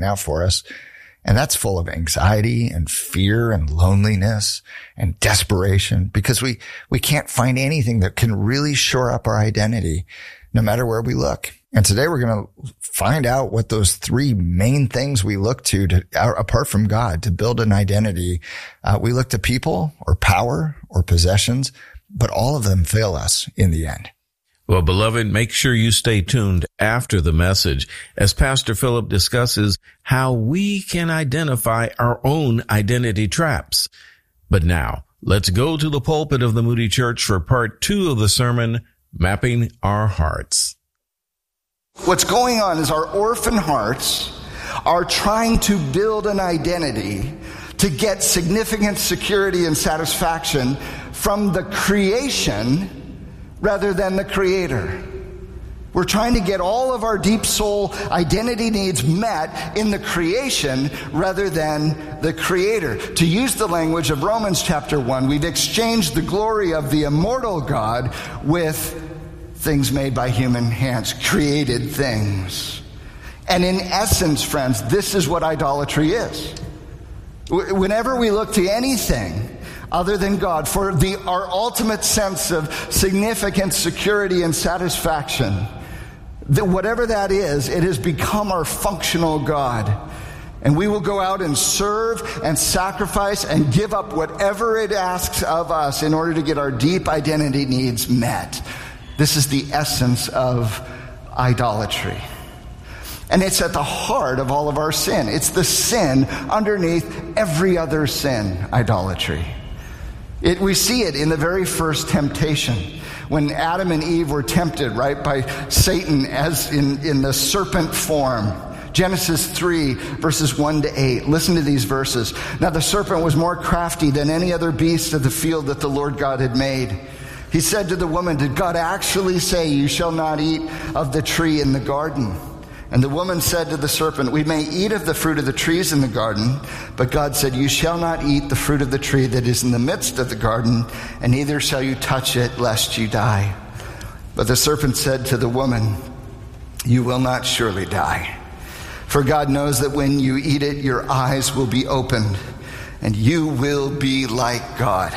out for us. And that's full of anxiety and fear and loneliness and desperation because we can't find anything that can really shore up our identity no matter where we look. And today we're going to find out what those three main things we look to apart from God to build an identity. We look to people or power or possessions, but all of them fail us in the end. Well, beloved, make sure you stay tuned after the message as Pastor Philip discusses how we can identify our own identity traps. But now, let's go to the pulpit of the Moody Church for part 2 of the sermon, Mapping Our Hearts. What's going on is our orphan hearts are trying to build an identity to get significant security and satisfaction from the creation rather than the Creator. We're trying to get all of our deep soul identity needs met in the creation rather than the Creator. To use the language of Romans chapter 1, we've exchanged the glory of the immortal God with things made by human hands, created things. And in essence, friends, this is what idolatry is. Whenever we look to anything other than God for our ultimate sense of significance, security, and satisfaction, whatever that is, it has become our functional God. And we will go out and serve and sacrifice and give up whatever it asks of us in order to get our deep identity needs met. This is the essence of idolatry. And it's at the heart of all of our sin. It's the sin underneath every other sin, idolatry. We see it in the very first temptation. When Adam and Eve were tempted, right, by Satan as in the serpent form. Genesis 3, verses 1 to 8. Listen to these verses. Now the serpent was more crafty than any other beast of the field that the Lord God had made. He said to the woman, did God actually say, you shall not eat of the tree in the garden? And the woman said to the serpent, we may eat of the fruit of the trees in the garden, but God said, you shall not eat the fruit of the tree that is in the midst of the garden, and neither shall you touch it, lest you die. But the serpent said to the woman, you will not surely die. For God knows that when you eat it, your eyes will be opened, and you will be like God,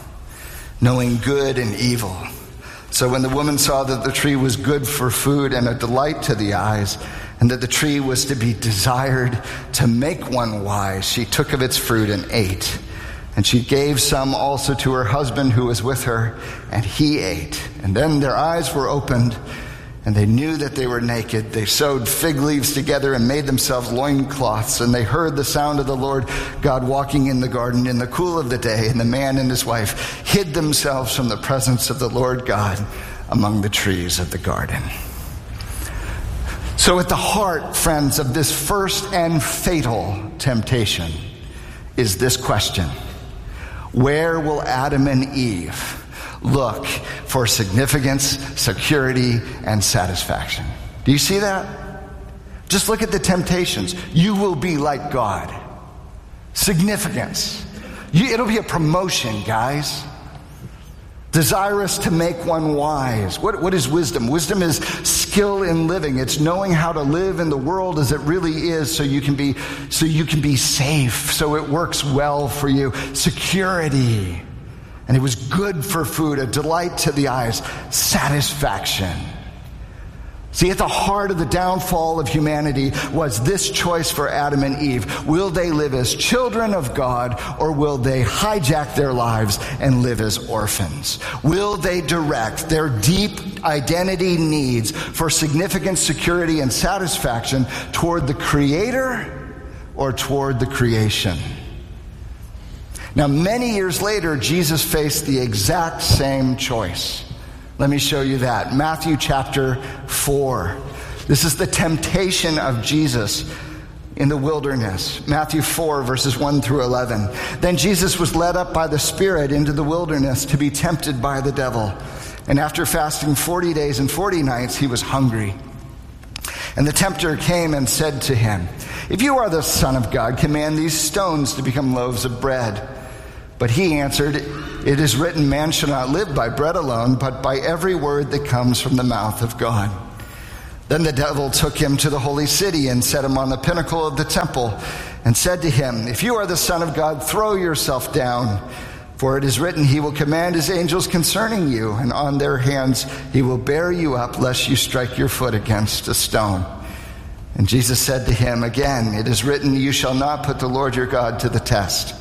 knowing good and evil. So when the woman saw that the tree was good for food and a delight to the eyes, and that the tree was to be desired to make one wise, she took of its fruit and ate. And she gave some also to her husband who was with her, and he ate. And then their eyes were opened, and they knew that they were naked. They sewed fig leaves together and made themselves loincloths. And they heard the sound of the Lord God walking in the garden in the cool of the day. And the man and his wife hid themselves from the presence of the Lord God among the trees of the garden. So at the heart, friends, of this first and fatal temptation is this question. Where will Adam and Eve look for significance, security, and satisfaction? Do you see that? Just look at the temptations. You will be like God. Significance. It'll be a promotion, guys. Desirous to make one wise. What is wisdom? Wisdom is skill in living. It's knowing how to live in the world as it really is so you can be safe, so it works well for you. Security. And it was good for food, a delight to the eyes, satisfaction. See, at the heart of the downfall of humanity was this choice for Adam and Eve. Will they live as children of God, or will they hijack their lives and live as orphans? Will they direct their deep identity needs for significant security and satisfaction toward the Creator or toward the creation? Now, many years later, Jesus faced the exact same choice. Let me show you that. Matthew chapter 4. This is the temptation of Jesus in the wilderness. Matthew 4, verses 1 through 11. Then Jesus was led up by the Spirit into the wilderness to be tempted by the devil. And after fasting 40 days and 40 nights, he was hungry. And the tempter came and said to him, if you are the Son of God, command these stones to become loaves of bread. But he answered, it is written, man shall not live by bread alone, but by every word that comes from the mouth of God. Then the devil took him to the holy city and set him on the pinnacle of the temple and said to him, "If you are the Son of God, throw yourself down. For it is written, he will command his angels concerning you, and on their hands he will bear you up, lest you strike your foot against a stone." And Jesus said to him again, "It is written, you shall not put the Lord your God to the test."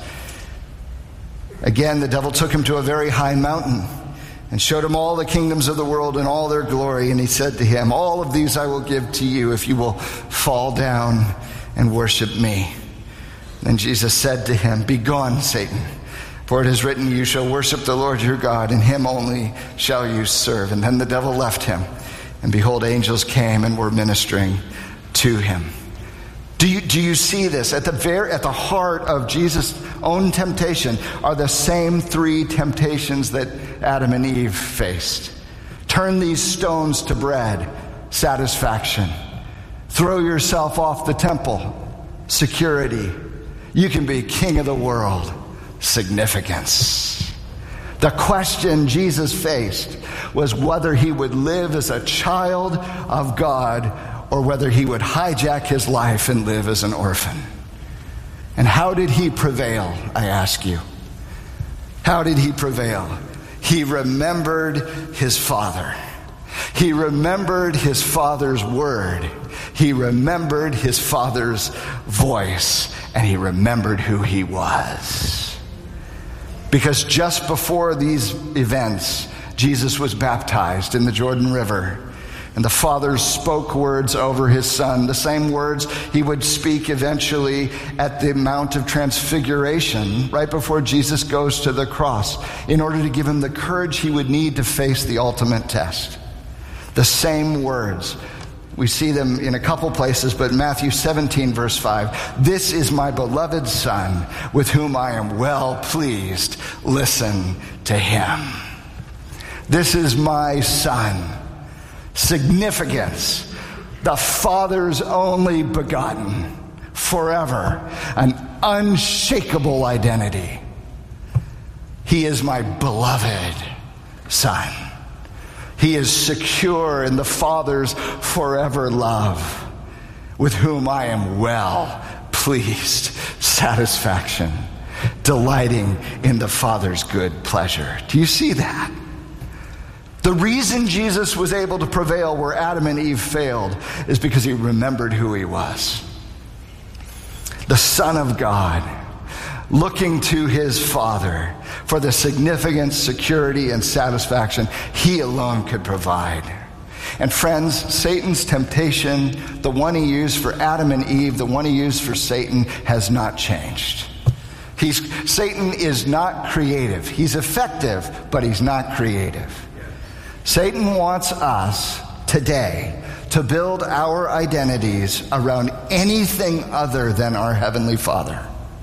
Again, the devil took him to a very high mountain and showed him all the kingdoms of the world and all their glory. And he said to him, "All of these I will give to you if you will fall down and worship me." Then Jesus said to him, "Begone, Satan, for it is written, you shall worship the Lord your God, and him only shall you serve." And then the devil left him, and behold, angels came and were ministering to him. Do you see this? At the heart of Jesus' own temptation are the same three temptations that Adam and Eve faced. Turn these stones to bread, satisfaction. Throw yourself off the temple, security. You can be king of the world, significance. The question Jesus faced was whether he would live as a child of God or whether he would hijack his life and live as an orphan. And how did he prevail, I ask you? How did he prevail? He remembered his father. He remembered his father's word. He remembered his father's voice. And he remembered who he was. Because just before these events, Jesus was baptized in the Jordan River. And the Father spoke words over his Son, the same words he would speak eventually at the Mount of Transfiguration, right before Jesus goes to the cross, in order to give him the courage he would need to face the ultimate test. The same words. We see them in a couple places, but Matthew 17, verse 5. "This is my beloved Son, with whom I am well pleased. Listen to him." This is my Son. Significance. The Father's only begotten. Forever. An unshakable identity. He is my beloved Son. He is secure in the Father's forever love, with whom I am well pleased. Satisfaction. Delighting in the Father's good pleasure. Do you see that? The reason Jesus was able to prevail where Adam and Eve failed is because he remembered who he was. The Son of God, looking to his Father for the significance, security, and satisfaction he alone could provide. And friends, Satan's temptation, the one he used for Adam and Eve, the one he used for Satan, has not changed. Satan is not creative. He's effective, but he's not creative. Satan wants us today to build our identities around anything other than our Heavenly Father.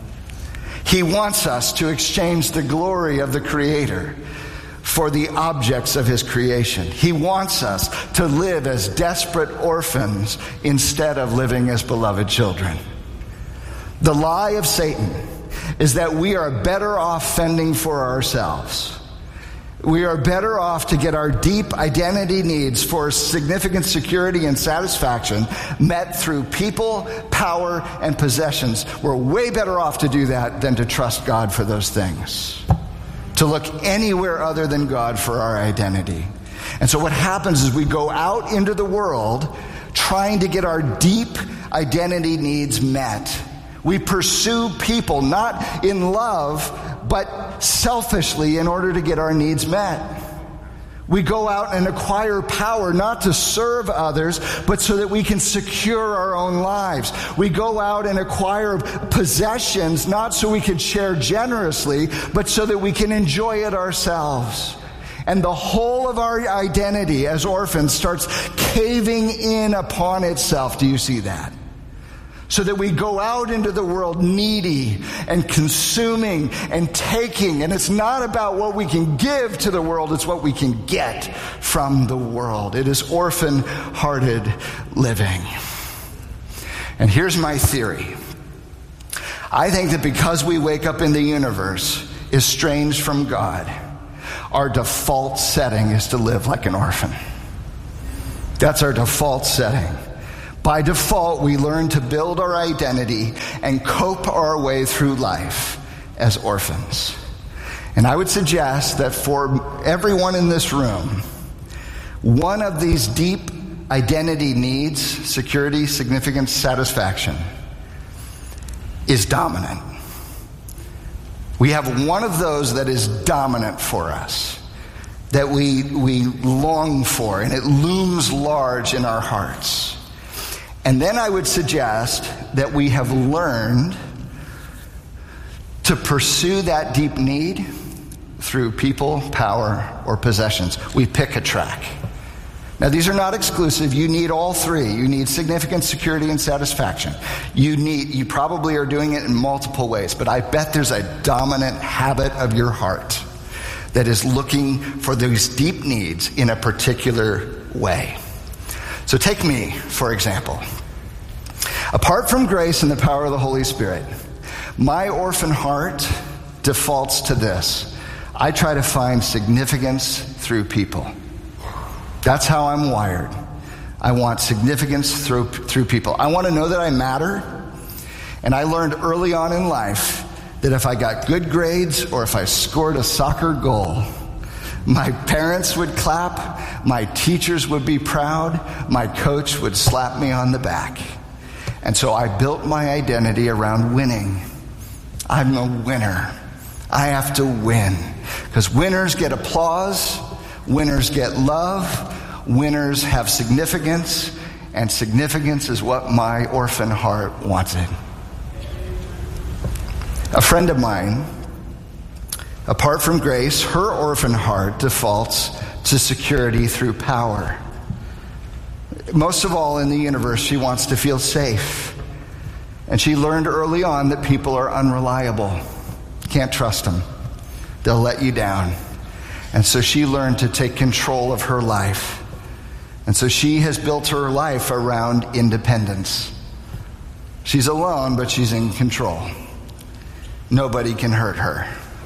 He wants us to exchange the glory of the Creator for the objects of his creation. He wants us to live as desperate orphans instead of living as beloved children. The lie of Satan is that we are better off fending for ourselves. We are better off to get our deep identity needs for significant security and satisfaction met through people, power, and possessions. We're way better off to do that than to trust God for those things. To look anywhere other than God for our identity. And so what happens is we go out into the world trying to get our deep identity needs met. We pursue people not in love, but selfishly in order to get our needs met. We go out and acquire power not to serve others, but so that we can secure our own lives. We go out and acquire possessions not so we can share generously, but so that we can enjoy it ourselves. And the whole of our identity as orphans starts caving in upon itself. Do you see that? So that we go out into the world needy and consuming and taking. And it's not about what we can give to the world, it's what we can get from the world. It is orphan-hearted living. And here's my theory. I think that because we wake up in the universe estranged from God, our default setting is to live like an orphan. That's our default setting. By default, we learn to build our identity and cope our way through life as orphans. And I would suggest that for everyone in this room, one of these deep identity needs, security, significance, satisfaction, is dominant. We have one of those that is dominant for us, that we long for, and it looms large in our hearts. And then I would suggest that we have learned to pursue that deep need through people, power, or possessions. We pick a track. Now, these are not exclusive. You need all three. You need significance, security, and satisfaction. You probably are doing it in multiple ways, but I bet there's a dominant habit of your heart that is looking for these deep needs in a particular way. So take me, for example. Apart from grace and the power of the Holy Spirit, my orphan heart defaults to this. I try to find significance through people. That's how I'm wired. I want significance through people. I want to know that I matter. And I learned early on in life that if I got good grades or if I scored a soccer goal, my parents would clap, my teachers would be proud, my coach would slap me on the back. And so I built my identity around winning. I'm a winner. I have to win. Because winners get applause, winners get love, winners have significance, and significance is what my orphan heart wanted. A friend of mine, apart from grace, her orphan heart defaults to security through power. Most of all in the universe, she wants to feel safe. And she learned early on that people are unreliable. Can't trust them. They'll let you down. And so she learned to take control of her life. And so she has built her life around independence. She's alone, but she's in control. Nobody can hurt her.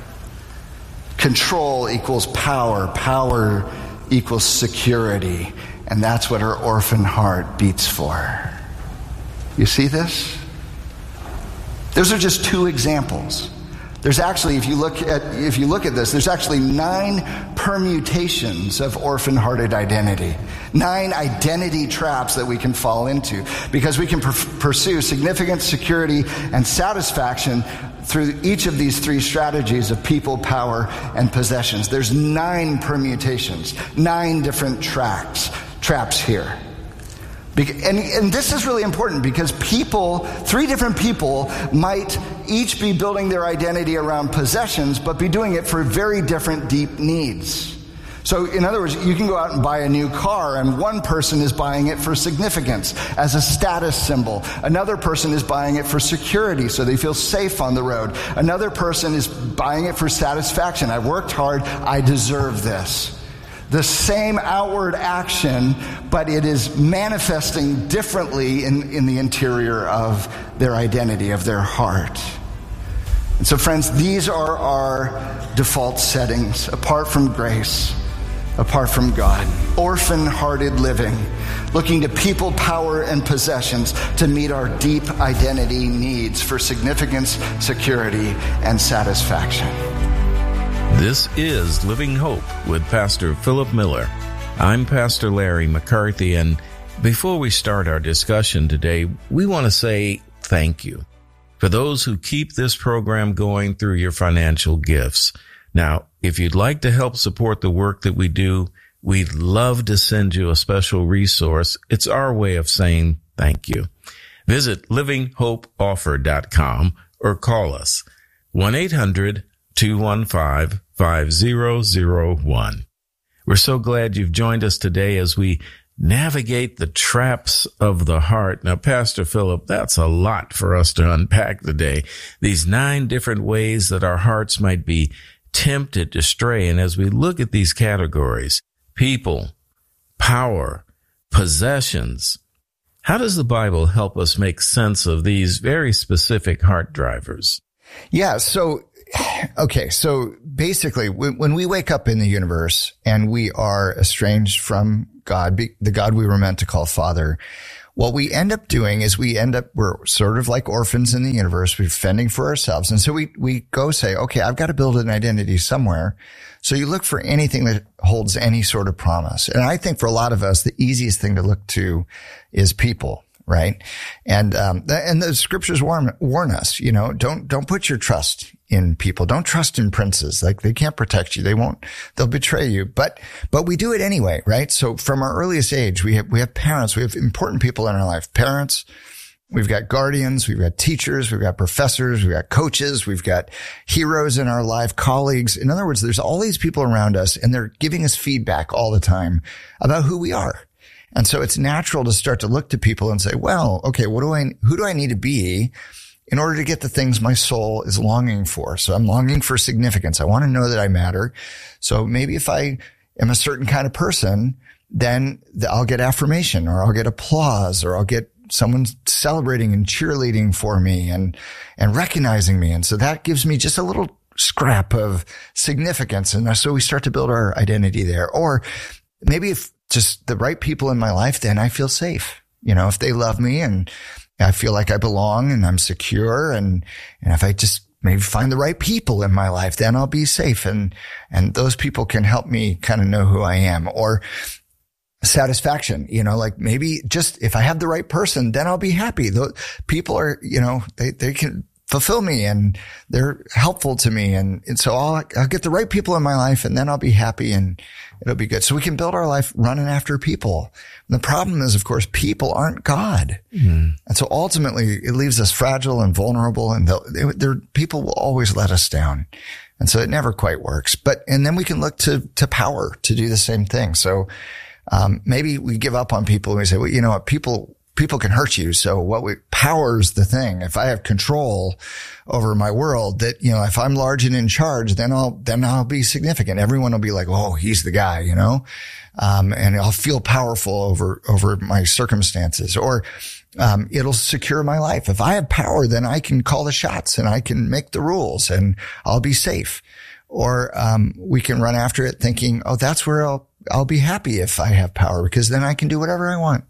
Control equals power. Power equals security. And that's what her orphan heart beats for. You see this? Those are just two examples. There's actually, if you look at this, there's actually 9 permutations of orphan-hearted identity. 9 identity traps that we can fall into because we can pursue significance, security, and satisfaction through each of these 3 strategies of people, power, and possessions. There's 9 permutations, 9 different traps here. And this is really important because 3 different people might each be building their identity around possessions, but be doing it for very different deep needs. So in other words, you can go out and buy a new car and one person is buying it for significance as a status symbol. Another person is buying it for security so they feel safe on the road. Another person is buying it for satisfaction. I worked hard, I deserve this. The same outward action, but it is manifesting differently in the interior of their identity, of their heart. And so, friends, these are our default settings, apart from grace, apart from God. Orphan-hearted living, looking to people, power, and possessions to meet our deep identity needs for significance, security, and satisfaction. This is Living Hope with Pastor Philip Miller. I'm Pastor Larry McCarthy, and before we start our discussion today, we want to say thank you for those who keep this program going through your financial gifts. Now, if you'd like to help support the work that we do, we'd love to send you a special resource. It's our way of saying thank you. Visit livinghopeoffer.com or call us 1-800-215-5001. We're so glad you've joined us today as we navigate the traps of the heart. Now, Pastor Philip, that's a lot for us to unpack today. These 9 different ways that our hearts might be tempted to stray. And as we look at these categories, people, power, possessions, how does the Bible help us make sense of these very specific heart drivers? Yeah, so basically when we wake up in the universe and we are estranged from God, the God we were meant to call Father, what we end up doing is we're sort of like orphans in the universe. We're fending for ourselves. And so we go say, okay, I've got to build an identity somewhere. So you look for anything that holds any sort of promise. And I think for a lot of us, the easiest thing to look to is people, right? And the scriptures warn us, don't put your trust in people. Don't trust in princes. Like, they can't protect you. They'll betray you. But we do it anyway, right? So from our earliest age, we have parents, we have important people in our life, parents, we've got guardians, we've got teachers, we've got professors, we've got coaches, we've got heroes in our life, colleagues. In other words, there's all these people around us, and they're giving us feedback all the time about who we are. And so it's natural to start to look to people and say, well, okay, who do I need to be in order to get the things my soul is longing for? So I'm longing for significance. I want to know that I matter. So maybe if I am a certain kind of person, then I'll get affirmation, or I'll get applause, or I'll get someone celebrating and cheerleading for me and recognizing me. And so that gives me just a little scrap of significance. And so we start to build our identity there. Or maybe if just the right people in my life, then I feel safe. If they love me and I feel like I belong and I'm secure, and if I just maybe find the right people in my life, then I'll be safe. And those people can help me kind of know who I am. Or satisfaction, like maybe just if I have the right person, then I'll be happy. The people are, they can fulfill me and they're helpful to me. And so I'll get the right people in my life, and then I'll be happy and it'll be good. So we can build our life running after people. And the problem is, of course, people aren't God. Mm-hmm. And so ultimately it leaves us fragile and vulnerable, and people will always let us down. And so it never quite works. And then we can look to power to do the same thing. So, maybe we give up on people and we say, well, you know what, people can hurt you. So power's the thing. If I have control over my world, that, if I'm large and in charge, then I'll be significant. Everyone will be like, oh, he's the guy, and I'll feel powerful over my circumstances, or, it'll secure my life. If I have power, then I can call the shots and I can make the rules and I'll be safe. Or, we can run after it thinking, oh, that's where I'll be happy if I have power, because then I can do whatever I want,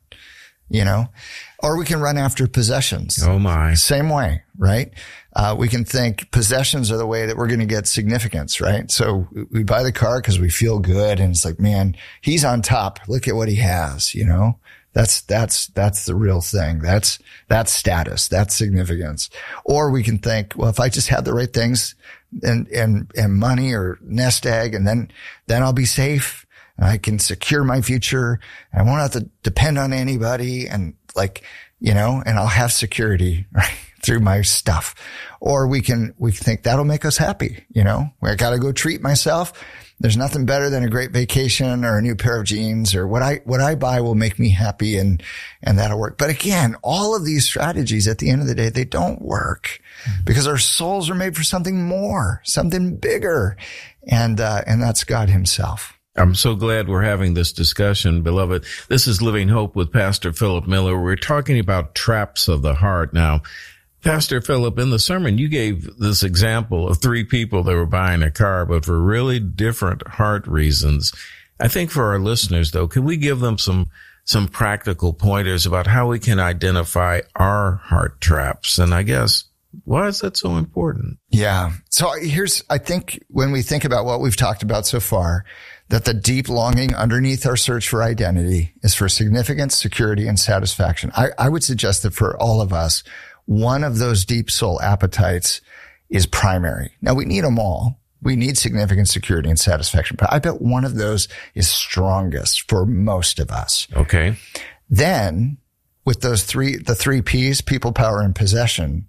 or we can run after possessions. Oh my. Same way, right? We can think possessions are the way that we're going to get significance, right? So we buy the car because we feel good, and it's like, man, he's on top. Look at what he has, That's the real thing. That's status. That's significance. Or we can think, well, if I just had the right things and money or nest egg, and then I'll be safe. And I can secure my future, and I won't have to depend on anybody, and and I'll have security, right, through my stuff. Or we think that'll make us happy. I got to go treat myself. There's nothing better than a great vacation or a new pair of jeans, or what I buy will make me happy, and that'll work. But again, all of these strategies at the end of the day, they don't work, because our souls are made for something more, something bigger. And that's God himself. I'm so glad we're having this discussion, beloved. This is Living Hope with Pastor Philip Miller. We're talking about traps of the heart. Now, Pastor Philip, in the sermon, you gave this example of 3 people that were buying a car, but for really different heart reasons. I think for our listeners, though, can we give them some practical pointers about how we can identify our heart traps? And I guess, why is that so important? Yeah. So I think when we think about what we've talked about so far, that the deep longing underneath our search for identity is for significance, security, and satisfaction. I would suggest that for all of us, one of those deep soul appetites is primary. Now, we need them all. We need significance, security, and satisfaction. But I bet one of those is strongest for most of us. Okay. Then, with the 3 P's, people, power, and possessions,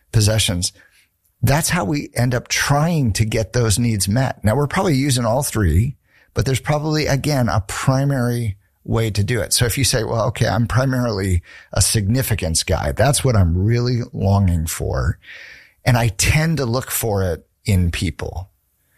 that's how we end up trying to get those needs met. Now, we're probably using all 3, but there's probably, again, a primary way to do it. So if you say, well, okay, I'm primarily a significance guy, that's what I'm really longing for, and I tend to look for it in people.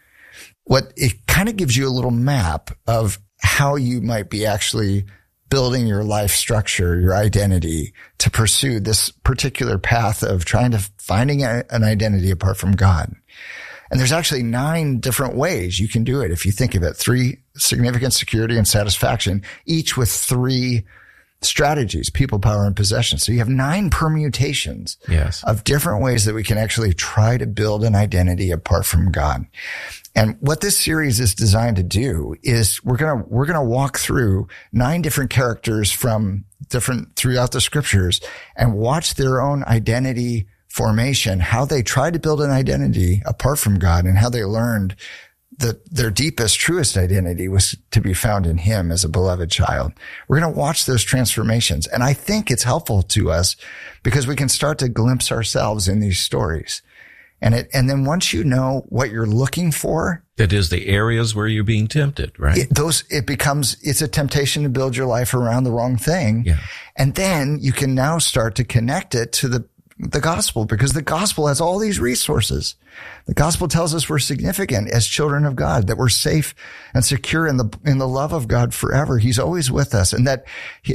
It kind of gives you a little map of how you might be actually building your life structure, your identity, to pursue this particular path of trying to finding an identity apart from God. And there's actually 9 different ways you can do it. If you think of it, 3 significance, security, and satisfaction, each with 3 strategies: people, power, and possession. So you have 9 permutations of different ways that we can actually try to build an identity apart from God. And what this series is designed to do is we're going to walk through 9 different characters from throughout the scriptures and watch their own identity formation, how they tried to build an identity apart from God, and how they learned that their deepest, truest identity was to be found in him as a beloved child. We're going to watch those transformations. And I think it's helpful to us because we can start to glimpse ourselves in these stories. And then once you know what you're looking for, that is the areas where you're being tempted, right? It's a temptation to build your life around the wrong thing. Yeah. And then you can now start to connect it to the gospel, because the gospel has all these resources. The gospel tells us we're significant as children of God, that we're safe and secure in the love of God forever. He's always with us, and that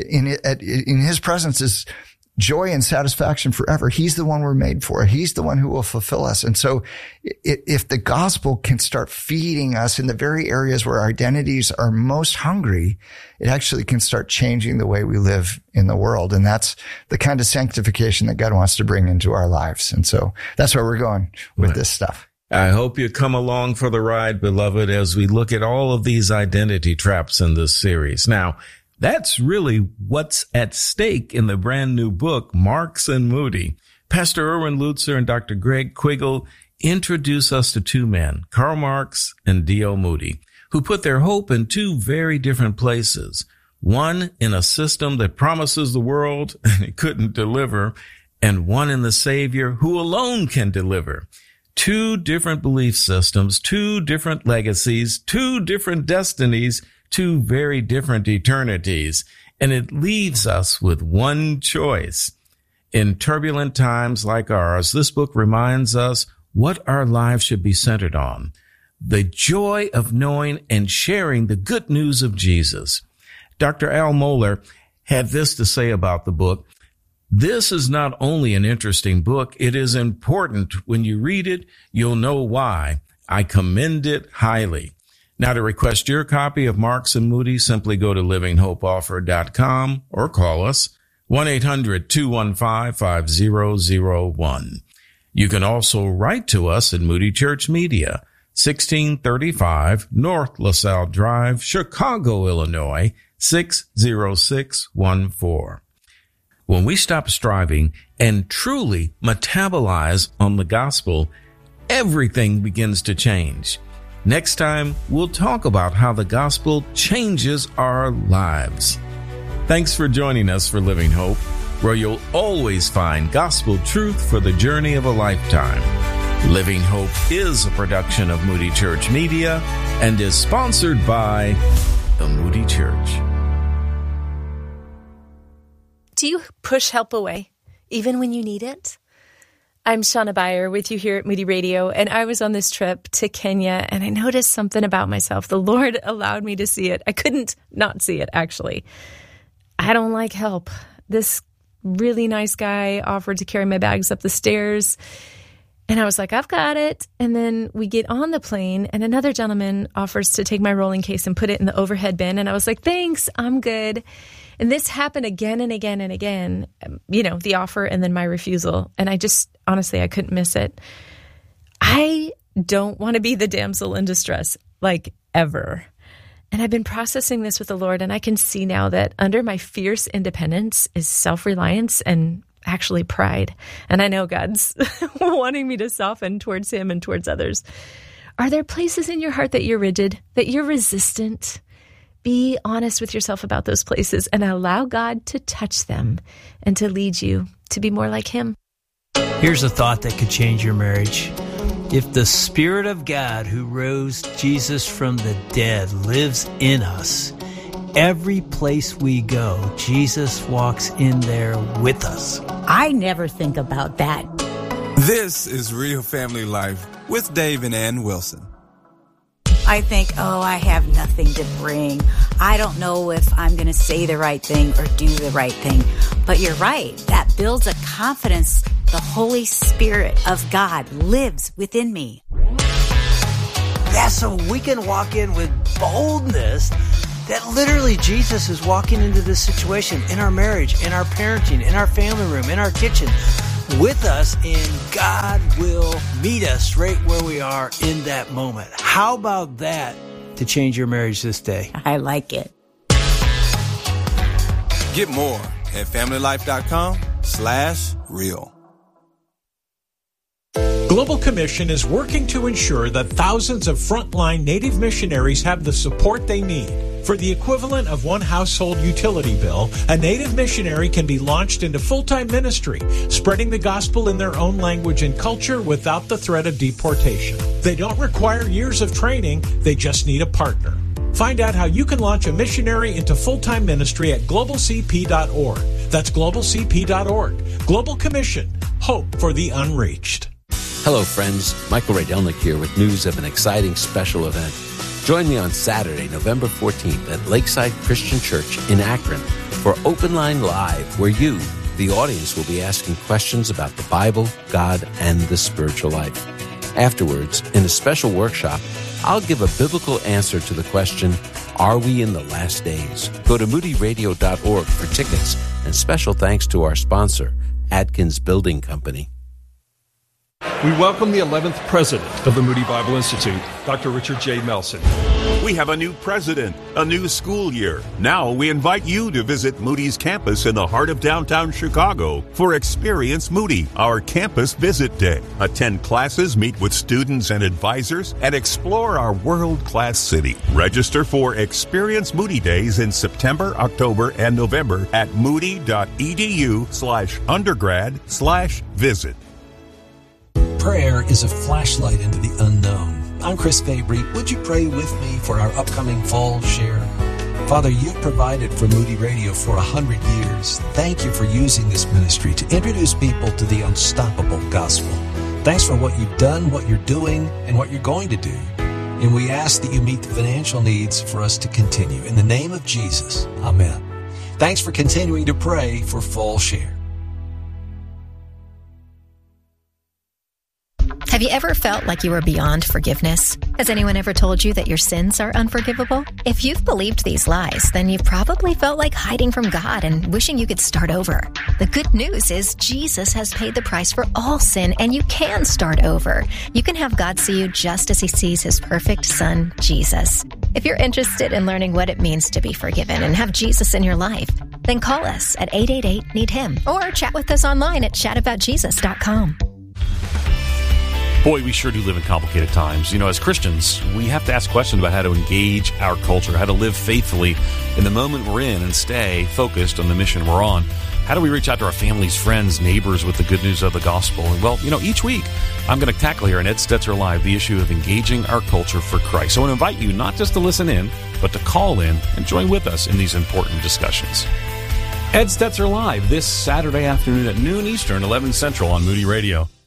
in his presence is joy and satisfaction forever. He's the one we're made for. He's the one who will fulfill us. And so if the gospel can start feeding us in the very areas where our identities are most hungry, it actually can start changing the way we live in the world. And that's the kind of sanctification that God wants to bring into our lives. And so that's where we're going with this stuff. I hope you come along for the ride, beloved, as we look at all of these identity traps in this series. Now, that's really what's at stake in the brand new book, Marks and Moody. Pastor Erwin Lutzer and Dr. Greg Quiggle introduce us to 2 men, Karl Marx and D.L. Moody, who put their hope in 2 very different places. One in a system that promises the world and it couldn't deliver, and one in the Savior who alone can deliver. 2 different belief systems, 2 different legacies, 2 different destinies, 2 very different eternities, and it leaves us with one choice. In turbulent times like ours, this book reminds us what our lives should be centered on: the joy of knowing and sharing the good news of Jesus. Dr. Al Mohler had this to say about the book: "This is not only an interesting book, it is important. When you read it, you'll know why. I commend it highly." Now, to request your copy of Marks and Moody, simply go to livinghopeoffer.com or call us 1-800-215-5001. You can also write to us at Moody Church Media, 1635 North LaSalle Drive, Chicago, Illinois, 60614. When we stop striving and truly metabolize on the gospel, everything begins to change. Next time, we'll talk about how the gospel changes our lives. Thanks for joining us for Living Hope, where you'll always find gospel truth for the journey of a lifetime. Living Hope is a production of Moody Church Media and is sponsored by the Moody Church. Do you push help away, even when you need it? I'm Shauna Beyer with you here at Moody Radio, and I was on this trip to Kenya, and I noticed something about myself. The Lord allowed me to see it. I couldn't not see it, actually. I don't like help. This really nice guy offered to carry my bags up the stairs, and I was like, I've got it. And then we get on the plane, and another gentleman offers to take my rolling case and put it in the overhead bin, and I was like, thanks, I'm good. And this happened again and again and again, the offer and then my refusal. And I just, honestly, I couldn't miss it. I don't want to be the damsel in distress, like ever. And I've been processing this with the Lord, and I can see now that under my fierce independence is self-reliance and actually pride. And I know God's wanting me to soften towards him and towards others. Are there places in your heart that you're rigid, that you're resistant? Be honest with yourself about those places and allow God to touch them and to lead you to be more like him. Here's a thought that could change your marriage. If the Spirit of God who rose Jesus from the dead lives in us, every place we go, Jesus walks in there with us. I never think about that. This is Real Family Life with Dave and Ann Wilson. I think, I have nothing to bring. I don't know if I'm going to say the right thing or do the right thing. But you're right. That builds a confidence. The Holy Spirit of God lives within me. Yeah, so we can walk in with boldness that literally Jesus is walking into this situation in our marriage, in our parenting, in our family room, in our kitchen with us, and God will meet us right where we are in that moment. How about that to change your marriage this day? I like it. Get more at familylife.com/real. Global Commission is working to ensure that thousands of frontline Native missionaries have the support they need. For the equivalent of one household utility bill, a Native missionary can be launched into full-time ministry, spreading the gospel in their own language and culture without the threat of deportation. They don't require years of training, they just need a partner. Find out how you can launch a missionary into full-time ministry at globalcp.org. That's globalcp.org. Global Commission. Hope for the unreached. Hello, friends. Michael Rydelnik here with news of an exciting special event. Join me on Saturday, November 14th at Lakeside Christian Church in Akron for Open Line Live, where you, the audience, will be asking questions about the Bible, God, and the spiritual life. Afterwards, in a special workshop, I'll give a biblical answer to the question, are we in the last days? Go to moodyradio.org for tickets, and special thanks to our sponsor, Atkins Building Company. We welcome the 11th president of the Moody Bible Institute, Dr. Richard J. Melson. We have a new president, a new school year. Now we invite you to visit Moody's campus in the heart of downtown Chicago for Experience Moody, our campus visit day. Attend classes, meet with students and advisors, and explore our world-class city. Register for Experience Moody Days in September, October, and November at moody.edu/undergrad/visit. Prayer is a flashlight into the unknown. I'm Chris Fabry. Would you pray with me for our upcoming fall share? Father, you've provided for Moody Radio for 100 years. Thank you for using this ministry to introduce people to the unstoppable gospel. Thanks for what you've done, what you're doing, and what you're going to do. And we ask that you meet the financial needs for us to continue. In the name of Jesus, amen. Thanks for continuing to pray for Fall Share. Have you ever felt like you were beyond forgiveness? Has anyone ever told you that your sins are unforgivable? If you've believed these lies, then you've probably felt like hiding from God and wishing you could start over. The good news is Jesus has paid the price for all sin, and you can start over. You can have God see you just as He sees His perfect Son, Jesus. If you're interested in learning what it means to be forgiven and have Jesus in your life, then call us at 888-NEED-HIM or chat with us online at chataboutjesus.com. Boy, we sure do live in complicated times. You know, as Christians, we have to ask questions about how to engage our culture, how to live faithfully in the moment we're in and stay focused on the mission we're on. How do we reach out to our families, friends, neighbors with the good news of the gospel? And well, you know, each week I'm going to tackle here on Ed Stetzer Live the issue of engaging our culture for Christ. So I want to invite you not just to listen in, but to call in and join with us in these important discussions. Ed Stetzer Live this Saturday afternoon at noon Eastern, 11 Central on Moody Radio.